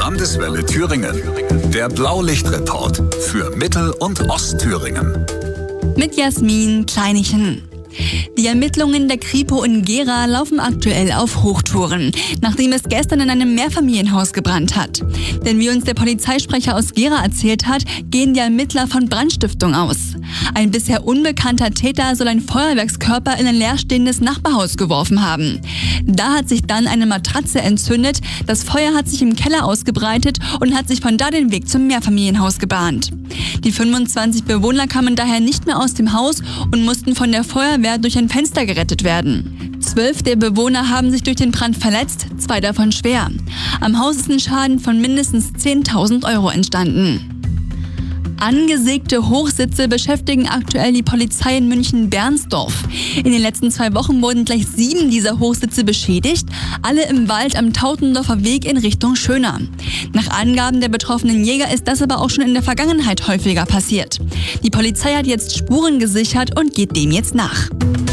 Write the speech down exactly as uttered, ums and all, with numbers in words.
Landeswelle Thüringen. Der Blaulichtreport für Mittel- und Ostthüringen. Mit Jasmin Kleinichen. Die Ermittlungen der Kripo in Gera laufen aktuell auf Hochtouren, nachdem es gestern in einem Mehrfamilienhaus gebrannt hat. Denn wie uns der Polizeisprecher aus Gera erzählt hat, gehen die Ermittler von Brandstiftung aus. Ein bisher unbekannter Täter soll einen Feuerwerkskörper in ein leerstehendes Nachbarhaus geworfen haben. Da hat sich dann eine Matratze entzündet, das Feuer hat sich im Keller ausgebreitet und hat sich von da den Weg zum Mehrfamilienhaus gebahnt. Die fünfundzwanzig Bewohner kamen daher nicht mehr aus dem Haus und mussten von der Feuerwehr durch ein Fenster gerettet werden. Zwölf der Bewohner haben sich durch den Brand verletzt, zwei davon schwer. Am Haus ist ein Schaden von mindestens zehntausend Euro entstanden. Angesägte Hochsitze beschäftigen aktuell die Polizei in München-Bernsdorf. In den letzten zwei Wochen wurden gleich sieben dieser Hochsitze beschädigt, alle im Wald am Tautendorfer Weg in Richtung Schöner. Nach Angaben der betroffenen Jäger ist das aber auch schon in der Vergangenheit häufiger passiert. Die Polizei hat jetzt Spuren gesichert und geht dem jetzt nach.